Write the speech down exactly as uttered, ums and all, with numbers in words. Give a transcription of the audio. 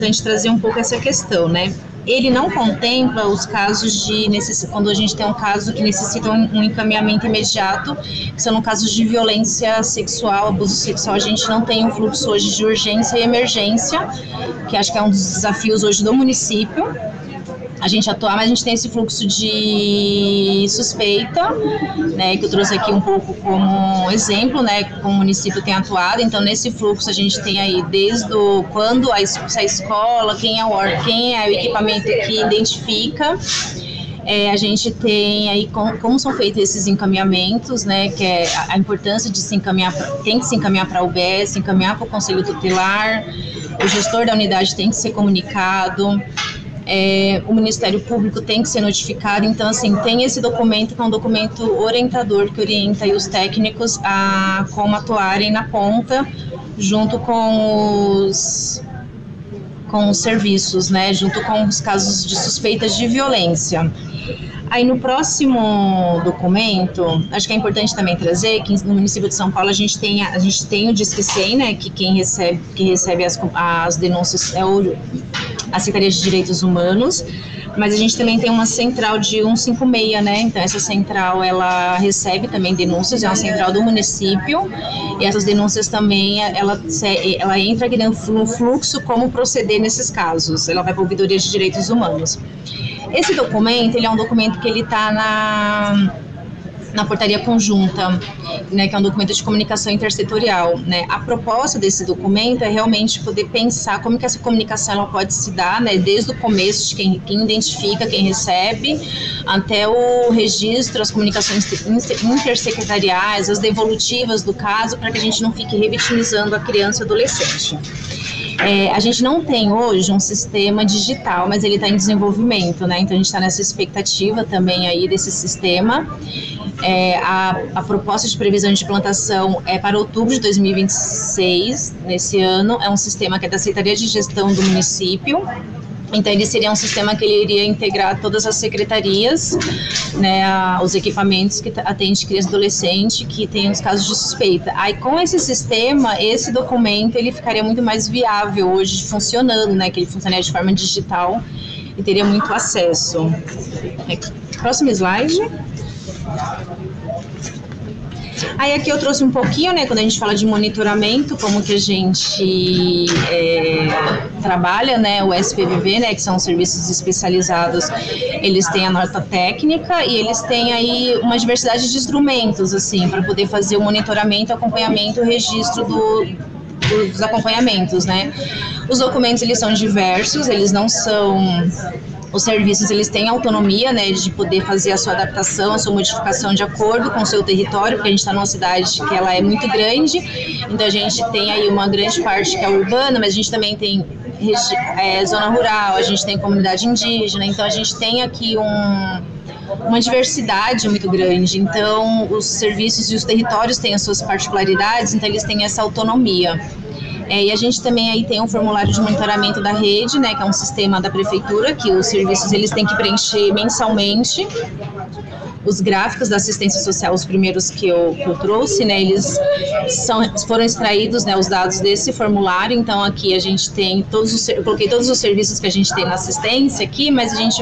importante trazer um pouco essa questão, né? Ele não contempla os casos de necess... quando a gente tem um caso que necessita um encaminhamento imediato, que são no casos de violência sexual, abuso sexual. A gente não tem um fluxo hoje de urgência e emergência, que acho que é um dos desafios hoje do município. A gente atuar, mas a gente tem esse fluxo de suspeita, né, que eu trouxe aqui um pouco como exemplo, né, como o município tem atuado. Então, nesse fluxo, a gente tem aí desde o, quando a, a escola, quem é, o, quem é o equipamento que identifica. É, a gente tem aí com, como são feitos esses encaminhamentos, né, que é a, a importância de se encaminhar, pra, tem que se encaminhar para a U B S, encaminhar para o Conselho Tutelar, o gestor da unidade tem que ser comunicado. É, o Ministério Público tem que ser notificado. Então, assim, tem esse documento que é um documento orientador que orienta aí os técnicos a como atuarem na ponta, junto com os, com os serviços, né, junto com os casos de suspeitas de violência. Aí no próximo documento, acho que é importante também trazer que no município de São Paulo a gente tem, a gente tem o Disque cem, né, que quem recebe, que recebe as, as denúncias é o, a Secretaria de Direitos Humanos, mas a gente também tem uma central de cento e cinquenta e seis, né, então essa central ela recebe também denúncias, é uma central do município, e essas denúncias também, ela, ela entra aqui no fluxo como proceder nesses casos, ela vai para a Ouvidoria de Direitos Humanos. Esse documento, ele é um documento que ele está na, na portaria conjunta, né, que é um documento de comunicação intersetorial, né. A proposta desse documento é realmente poder pensar como que essa comunicação ela pode se dar, né, desde o começo, de quem, quem identifica, quem recebe, até o registro, as comunicações intersecretariais, as devolutivas do caso, para que a gente não fique revitimizando a criança e adolescente. É, a gente não tem hoje um sistema digital, mas ele está em desenvolvimento, né? Então a gente está nessa expectativa também aí desse sistema. É, a, a proposta de previsão de implantação é para outubro de dois mil e vinte e seis, nesse ano. É um sistema que é da Secretaria de Gestão do município. Então, ele seria um sistema que ele iria integrar todas as secretarias, né, os equipamentos que atendem criança e adolescente que tem os casos de suspeita. Aí, com esse sistema, esse documento, ele ficaria muito mais viável hoje, funcionando, né, que ele funcionaria de forma digital e teria muito acesso. Próximo slide. Aí aqui eu trouxe um pouquinho, né, quando a gente fala de monitoramento, como que a gente é, trabalha, né, o S P V V, né, que são serviços especializados, eles têm a nota técnica e eles têm aí uma diversidade de instrumentos, assim, para poder fazer o monitoramento, acompanhamento, o registro do, dos acompanhamentos, né. Os documentos, eles são diversos, eles não são... Os serviços, eles têm autonomia, né, de poder fazer a sua adaptação, a sua modificação de acordo com o seu território, porque a gente está numa cidade que ela é muito grande, então a gente tem aí uma grande parte que é urbana, mas a gente também tem é, zona rural, a gente tem comunidade indígena, então a gente tem aqui um... uma diversidade muito grande, então os serviços e os territórios têm as suas particularidades, então eles têm essa autonomia. É, e a gente também aí tem um formulário de monitoramento da rede, né, que é um sistema da prefeitura, que os serviços eles têm que preencher mensalmente. Os gráficos da assistência social, os primeiros que eu, que eu trouxe, né, eles são, foram extraídos, né, os dados desse formulário, então aqui a gente tem todos os, eu coloquei todos os serviços que a gente tem na assistência aqui, mas a gente